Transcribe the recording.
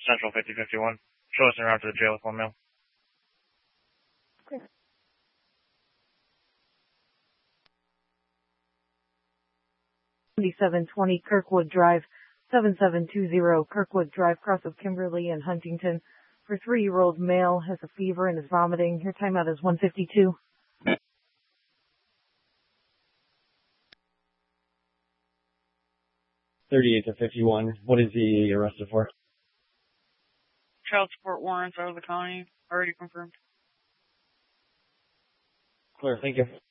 Central 5051. Show us around to the jail with one male. Okay. $7720 Kirkwood Drive, 7720 Kirkwood Drive, cross of Kimberly and Huntington. For 3-year-old male, has a fever and is vomiting. Your timeout is 1:52. 38 to 51. What is he arrested for? Child support warrants out of the county. Already confirmed. Clear, thank you.